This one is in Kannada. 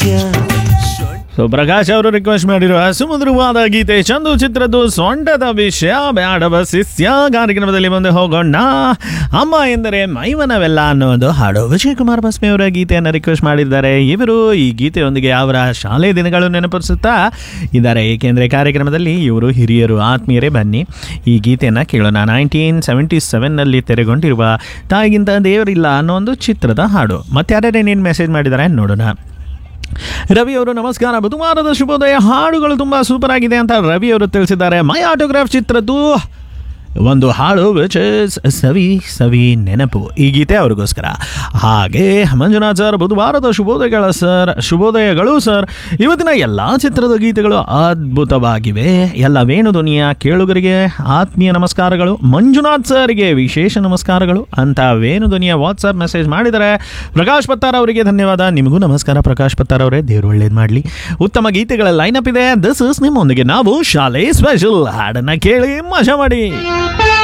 ಸೊ ಪ್ರಕಾಶ್ ಅವರು ರಿಕ್ವೆಸ್ಟ್ ಮಾಡಿರುವ ಸುಮಧುರವಾದ ಗೀತೆ ಚಂದು ಚಿತ್ರದ್ದು ಸೊಂಟದ ವಿಷಯ ಬ್ಯಾಡವ ಶಿಷ್ಯ ಕಾರ್ಯಕ್ರಮದಲ್ಲಿ ಮುಂದೆ ಹೋಗೋಣ. ಅಮ್ಮ ಎಂದರೆ ಮೈಮನವೆಲ್ಲ ಅನ್ನೋದು ಹಾಡು ವಿಜಯ್ ಕುಮಾರ್ ಬಸ್ಮಿ ಅವರ ಗೀತೆಯನ್ನು ರಿಕ್ವೆಸ್ಟ್ ಮಾಡಿದ್ದಾರೆ. ಇವರು ಈ ಗೀತೆಯೊಂದಿಗೆ ಅವರ ಶಾಲೆ ದಿನಗಳು ನೆನಪಿಸುತ್ತಾ ಇದ್ದಾರೆ, ಏಕೆಂದರೆ ಕಾರ್ಯಕ್ರಮದಲ್ಲಿ ಇವರು ಹಿರಿಯರು ಆತ್ಮೀಯರೇ. ಬನ್ನಿ ಈ ಗೀತೆಯನ್ನು ಕೇಳೋಣ. 1977ನಲ್ಲಿ ತೆರೆಗೊಂಡಿರುವ ತಾಯಿಗಿಂತ ದೇವರಿಲ್ಲ ಅನ್ನೋ ಒಂದು ಚಿತ್ರದ ಹಾಡು. ಮತ್ತಾರ್ಯಾರೇ ನೀನು ಮೆಸೇಜ್ ಮಾಡಿದ್ದಾರೆ ನೋಡೋಣ. ರವಿ ಅವರು ನಮಸ್ಕಾರ, ಬುಧವಾರದ ಶುಭೋದಯ, ಹಾಡುಗಳು ತುಂಬ ಸೂಪರ್ ಆಗಿದೆ ಅಂತ ರವಿ ಅವರು ತಿಳಿಸಿದ್ದಾರೆ. ಮೈ ಆಟೋಗ್ರಾಫ್ ಚಿತ್ರದ್ದು ಒಂದು ಹಾಡು ವಿಚ್ ಇಸ್ ಸವಿ ಸವಿ ನೆನಪು, ಈ ಗೀತೆ ಅವ್ರಿಗೋಸ್ಕರ. ಹಾಗೆ ಮಂಜುನಾಥ್ ಸರ್, ಬುಧವಾರದ ಶುಭೋದಯಗಳು ಸರ್. ಇವತ್ತಿನ ಎಲ್ಲ ಚಿತ್ರದ ಗೀತೆಗಳು ಅದ್ಭುತವಾಗಿವೆ. ಎಲ್ಲ ವೇಣುಧ್ವನಿಯ ಕೇಳುಗರಿಗೆ ಆತ್ಮೀಯ ನಮಸ್ಕಾರಗಳು. ಮಂಜುನಾಥ್ ಸರ್ಗೆ ವಿಶೇಷ ನಮಸ್ಕಾರಗಳು ಅಂತ ವೇಣುಧ್ವನಿಯ ವಾಟ್ಸಪ್ ಮೆಸೇಜ್ ಮಾಡಿದರೆ. ಪ್ರಕಾಶ್ ಪತ್ತಾರ್ ಅವರಿಗೆ ಧನ್ಯವಾದ. ನಿಮಗೂ ನಮಸ್ಕಾರ ಪ್ರಕಾಶ್ ಪತ್ತಾರ್ ಅವರೇ, ದೇವರು ಒಳ್ಳೇದು ಮಾಡಲಿ. ಉತ್ತಮ ಗೀತೆಗಳ ಲೈನಪ್ ಇದೆ. ದಿಸ್ ಇಸ್ ನಿಮ್ಮೊಂದಿಗೆ ನಾವು ಶಾಲೆ ಸ್ಪೆಷಲ್. ಹಾಡನ್ನು ಕೇಳಿ ಮಜಾ ಮಾಡಿ.